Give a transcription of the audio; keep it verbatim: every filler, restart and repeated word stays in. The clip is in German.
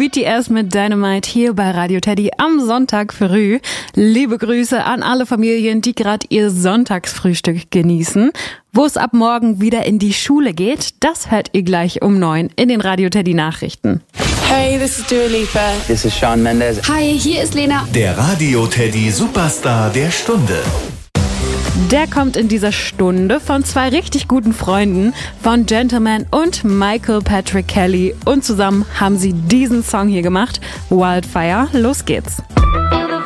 B T S mit Dynamite hier bei Radio Teddy am Sonntag früh. Liebe Grüße an alle Familien, die gerade ihr Sonntagsfrühstück genießen. Wo es ab morgen wieder in die Schule geht, das hört ihr gleich um neun in den Radio Teddy Nachrichten. Hey, this is Dua Lipa. This is Shawn Mendes. Hi, hier ist Lena. Der Radio Teddy Superstar der Stunde. Der kommt in dieser Stunde von zwei richtig guten Freunden, von Gentleman und Michael Patrick Kelly. Und zusammen haben sie diesen Song hier gemacht, Wildfire. Los geht's.